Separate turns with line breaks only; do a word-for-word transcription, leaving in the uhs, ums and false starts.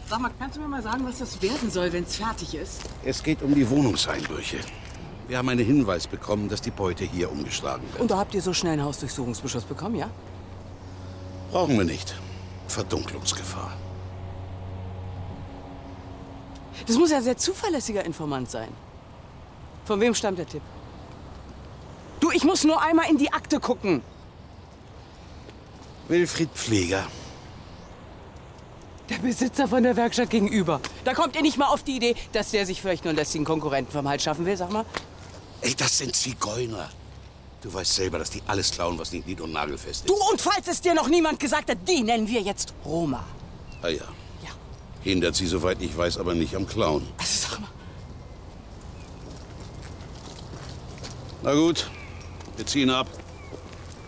Sag mal, kannst du mir mal sagen, was das werden soll, wenn es fertig ist?
Es geht um die Wohnungseinbrüche. Wir haben einen Hinweis bekommen, dass die Beute hier umgeschlagen wird.
Und da habt ihr so schnell einen Hausdurchsuchungsbeschluss bekommen, ja?
Brauchen wir nicht. Verdunklungsgefahr.
Das muss ja ein sehr zuverlässiger Informant sein. Von wem stammt der Tipp? Du, ich muss nur einmal in die Akte gucken.
Wilfried Pfleger.
Der Besitzer von der Werkstatt gegenüber. Da kommt ihr nicht mal auf die Idee, dass der sich vielleicht nur einen lästigen Konkurrenten vom Hals schaffen will, sag mal.
Ey, das sind Zigeuner. Du weißt selber, dass die alles klauen, was nicht nied- und nagelfest ist.
Du, und falls es dir noch niemand gesagt hat, die nennen wir jetzt Roma.
Ah ja.
Ja.
Hindert sie, soweit ich weiß, aber nicht am Klauen.
Also sag mal.
Na gut, wir ziehen ab.